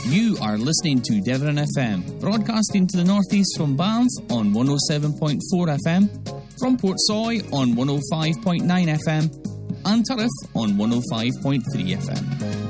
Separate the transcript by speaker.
Speaker 1: You are listening to Devon FM, broadcasting to the northeast from Barnes on 107.4 FM, from Portsoy on 105.9 FM, and Turriff on 105.3 FM.